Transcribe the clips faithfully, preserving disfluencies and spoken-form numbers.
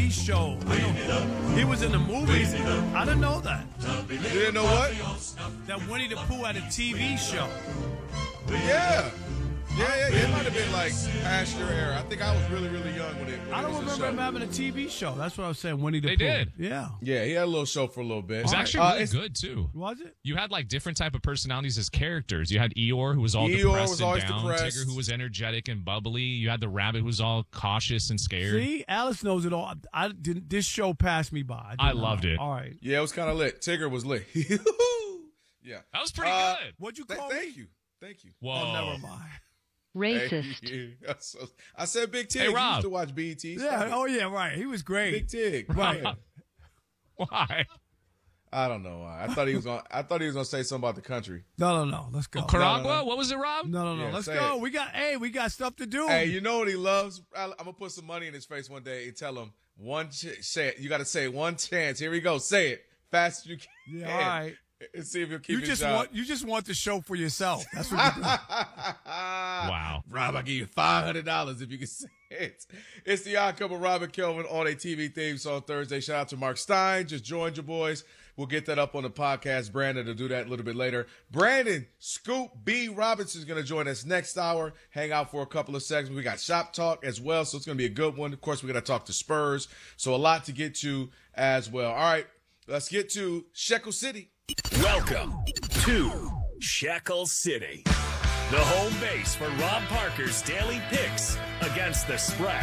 V show. I know he was in the movies. I didn't know that. You didn't know what? That Winnie the Pooh had a T V show. Yeah. Yeah, yeah, yeah. It might have been like past your era. I think I was really, really young when it. When I it don't was a remember show. him having a T V show. That's what I was saying. Winnie the They Pooh. did. Yeah. Yeah, he had a little show for a little bit. It was All actually right. Uh, really it's- good too. Was it? You had like different type of personalities as characters. You had Eeyore, who was all Eeyore depressed was and always down. depressed. Tigger, who was energetic and bubbly. You had the rabbit, who was all cautious and scared. See, Alice knows it all. I didn't. This show passed me by. did I not loved know. it. All right. Yeah, it was kind of lit. Tigger was lit. Yeah. That was pretty Uh, good. What'd you Th- call thank me? you. Thank you. Whoa. Oh, never mind. Racist. Hey, yeah. I said Big Tig. Hey, You Rob. used to watch B E T. Yeah. Oh, yeah. Right. He was great. Big Tig. Right. Yeah. Why? I don't know why. I thought he was going. I thought he was going to say something about the country. No, no, no. Let's go. Caragua? no, no. What was it, Rob? No, no, no. Yeah, Let's say go. it. We got. Hey, we got stuff to do. Hey, you know what he loves? I, I'm gonna put some money in his face one day and tell him one. Ch- say it. You got to say it one chance. Here we go. Say it fast as you can. Yeah, all right. And see if he'll keep You his just job. want. You just want the show for yourself. That's what you do. Wow. Rob, I give you five hundred dollars if you can say it. It's the Odd Couple, Robin Kelvin on a T V theme song Thursday. Shout out to Mark Stein. Just joined your boys. We'll get that up on the podcast. Brandon will do that a little bit later. Brandon Scoop B. Robinson is going to join us next hour. Hang out for a couple of segments. We got Shop Talk as well, so it's going to be a good one. Of course, we're going to talk to Spurs. So a lot to get to as well. All right, let's get to Shekel City. Welcome to Shekel City, the home base for Rob Parker's daily picks against the spread.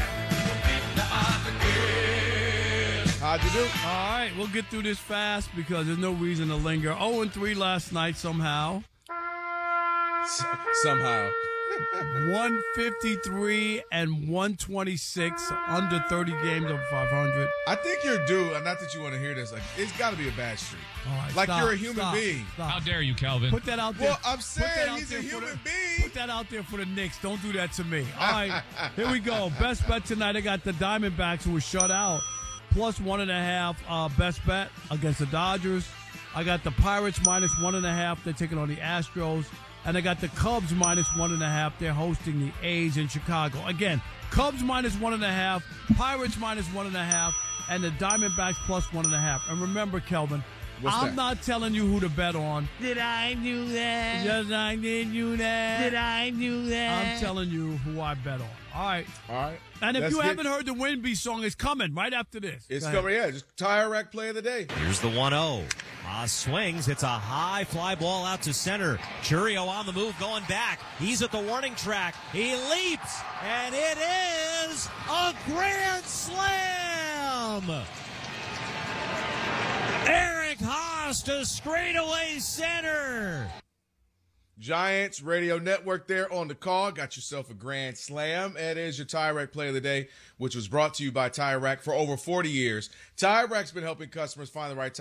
How'd you do? All right, we'll get through this fast because there's no reason to linger. oh and three last night somehow. S- somehow. one fifty-three and one twenty-six, under thirty games over five hundred. I think you're due. Not that you want to hear this. Like, it's got to be a bad streak. All right, like stop, you're a human stop, being. stop. How dare you, Calvin? Put that out there. Well, I'm Put that saying out he's a there for human the- being. Put that out there for the Knicks. Don't do that to me. All right, here we go. Best bet tonight. I got the Diamondbacks, who were shut out, plus one and a half. Uh, best bet against the Dodgers. I got the Pirates minus one and a half. They're taking on the Astros. And I got the Cubs minus one and a half. They're hosting the A's in Chicago. Again, Cubs minus one and a half, Pirates minus one and a half, and the Diamondbacks plus one and a half. And remember, Kelvin, What's I'm that? not telling you who to bet on. Did I do that? Yes, I did you that. Did I do that? I'm telling you who I bet on. All right. All right. And if Let's you get- haven't heard the Winby song, it's coming right after this. It's Go ahead. coming, yeah. Just tire rack play of the day. Here's the one oh. Uh, swings. It's a high fly ball out to center. Churio on the move going back. He's at the warning track. He leaps, and it is a grand slam. Eric Haas to straightaway center. Giants Radio Network there on the call. Got yourself a grand slam. It is your Tire Rack Play of the Day, which was brought to you by Tire Rack for over forty years. Tire Rack's been helping customers find the right